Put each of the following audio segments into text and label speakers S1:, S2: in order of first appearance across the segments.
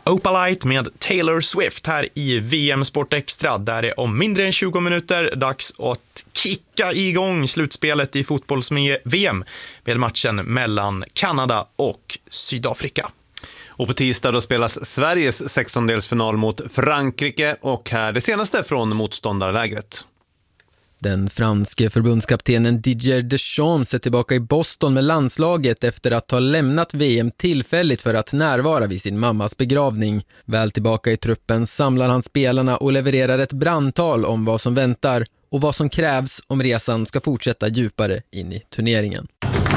S1: Opalite med Taylor Swift här i VM Sport Extra, där det om mindre än 20 minuter dags att kicka igång slutspelet i fotbolls-VM med matchen mellan Kanada och Sydafrika.
S2: Och på tisdag då spelas Sveriges 16-delsfinal mot Frankrike, och här det senaste från motståndarlägret.
S3: Den franske förbundskaptenen Didier Deschamps är tillbaka i Boston med landslaget efter att ha lämnat VM tillfälligt för att närvara vid sin mammas begravning. Väl tillbaka i truppen samlar han spelarna och levererar ett brandtal om vad som väntar och vad som krävs om resan ska fortsätta djupare in i turneringen.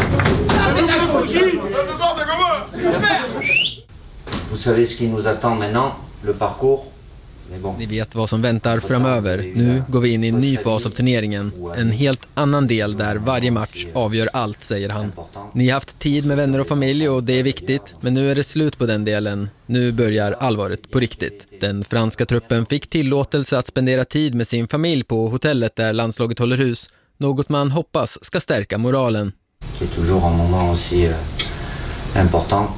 S4: Vous savez ce qui nous attend maintenant, le parcours.
S3: Ni vet vad som väntar framöver. Nu går vi in i en ny fas av turneringen. En helt annan del där varje match avgör allt, säger han. Ni har haft tid med vänner och familj och det är viktigt. Men nu är det slut på den delen. Nu börjar allvaret på riktigt. Den franska truppen fick tillåtelse att spendera tid med sin familj på hotellet där landslaget håller hus. Något man hoppas ska stärka moralen.
S4: Det är toujours un moment aussi important.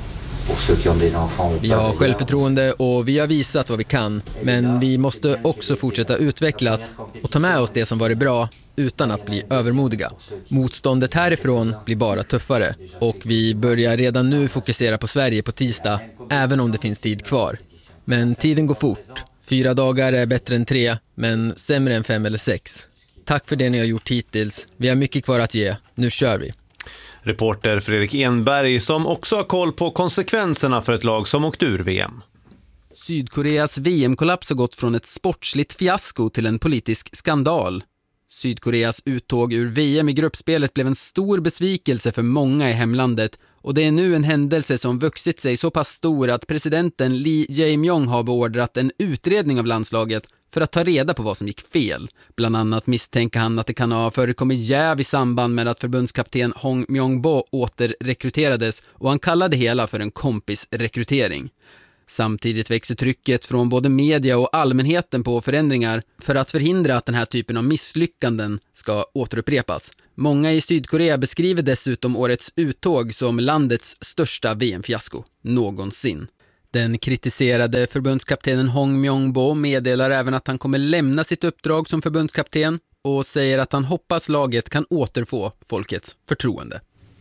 S4: Vi
S3: har självförtroende och vi har visat vad vi kan, men vi måste också fortsätta utvecklas och ta med oss det som varit bra utan att bli övermodiga. Motståndet härifrån blir bara tuffare och vi börjar redan nu fokusera på Sverige på tisdag, även om det finns tid kvar. Men tiden går fort. 4 dagar är bättre än 3, men sämre än 5 eller 6. Tack för det ni har gjort hittills. Vi har mycket kvar att ge. Nu kör vi.
S2: Reporter Fredrik Enberg, som också har koll på konsekvenserna för ett lag som åkt ur VM.
S5: Sydkoreas VM-kollaps har gått från ett sportsligt fiasko till en politisk skandal. Sydkoreas uttåg ur VM i gruppspelet blev en stor besvikelse för många i hemlandet, och det är nu en händelse som vuxit sig så pass stor att presidenten Lee Jae-myung har beordrat en utredning av landslaget för att ta reda på vad som gick fel. Bland annat misstänker han att det kan ha förekommit jäv i samband med att förbundskapten Hong Myung-bo återrekryterades, och han kallade det hela för en kompisrekrytering. Samtidigt växer trycket från både media och allmänheten på förändringar för att förhindra att den här typen av misslyckanden ska återupprepas. Många i Sydkorea beskriver dessutom årets uttåg som landets största VM-fiasko någonsin. Den kritiserade förbundskaptenen Hong Myung-bo meddelar även att han kommer lämna sitt uppdrag som förbundskapten och säger att han hoppas laget kan återfå folkets förtroende.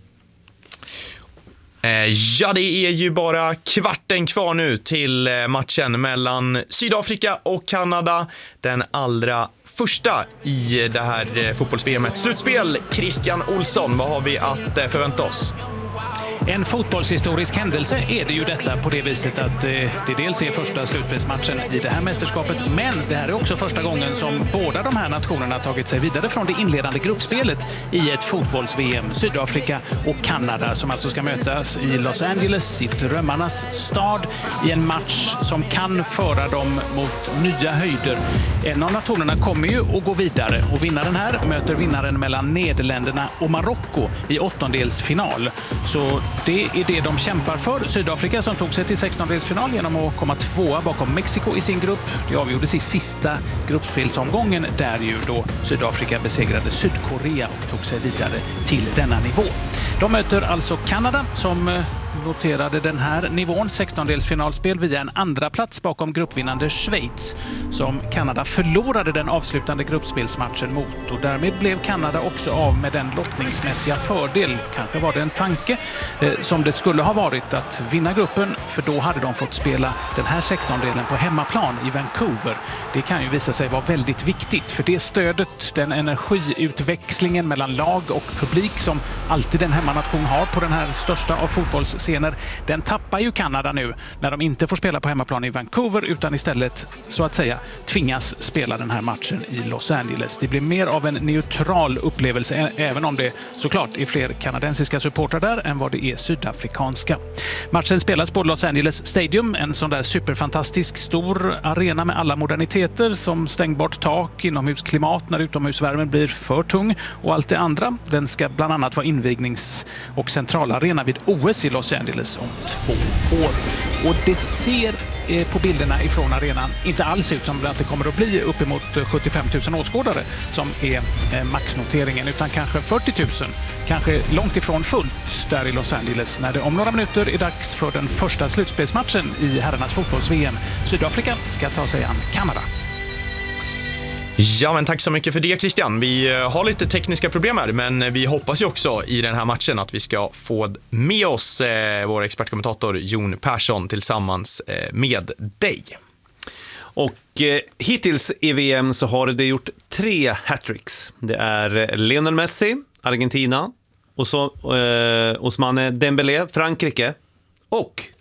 S1: Ja, det är ju bara kvarten kvar nu till matchen mellan Sydafrika och Kanada. Den allra första i det här fotbolls-VM-et slutspel. Christian Olsson, vad har vi att förvänta oss?
S6: En fotbollshistorisk händelse är det ju detta, på det viset att det dels är första slutspelsmatchen i det här mästerskapet, men det här är också första gången som båda de här nationerna tagit sig vidare från det inledande gruppspelet i ett fotbolls-VM. Sydafrika och Kanada som alltså ska mötas i Los Angeles, i drömmarnas stad, i en match som kan föra dem mot nya höjder. En av nationerna kommer ju att gå vidare, och vinnaren här möter vinnaren mellan Nederländerna och Marocko i åttondelsfinal. Så det är det de kämpar för. Sydafrika som tog sig till 16-delsfinal genom att komma 2 bakom Mexiko i sin grupp. Det avgjordes i sista gruppspelsomgången där ju då Sydafrika besegrade Sydkorea och tog sig vidare till denna nivå. De möter alltså Kanada som noterade den här nivån, 16-delsfinalspel via en andra plats bakom gruppvinnande Schweiz, som Kanada förlorade den avslutande gruppspelsmatchen mot, och därmed blev Kanada också av med den lottningsmässiga fördel, kanske var det en tanke, som det skulle ha varit att vinna gruppen, för då hade de fått spela den här 16-delen på hemmaplan i Vancouver. Det kan ju visa sig vara väldigt viktigt, för det stödet, den energiutväxlingen mellan lag och publik som alltid en hemmanation har på den här största av fotbollsscener, den tappar ju Kanada nu när de inte får spela på hemmaplan i Vancouver, utan istället så att säga tvingas spela den här matchen i Los Angeles. Det blir mer av en neutral upplevelse, även om det såklart är fler kanadensiska supportrar där än vad det är sydafrikanska. Matchen spelas på Los Angeles Stadium, en sån där superfantastisk stor arena med alla moderniteter som stängbart tak, inomhusklimat när utomhusvärmen blir för tung och allt det andra. Den ska bland annat vara invignings- och centralarena vid OS i Los Los Angeles om 2 år. Och det ser på bilderna ifrån arenan inte alls ut som att det kommer att bli uppemot 75 000 åskådare som är maxnoteringen, utan kanske 40 000, kanske långt ifrån fullt där i Los Angeles när det om några minuter är dags för den första slutspelsmatchen i herrarnas fotbolls-VM. Sydafrika ska ta sig an Kanada.
S1: Ja, men tack så mycket för det, Christian. Vi har lite tekniska problem här, men vi hoppas ju också i den här matchen att vi ska få med oss vår expertkommentator Jon Persson tillsammans med dig.
S2: Och hittills i VM så har det gjort 3 hattricks. Det är Lionel Messi, Argentina, och så Ousmane Dembélé, Frankrike, och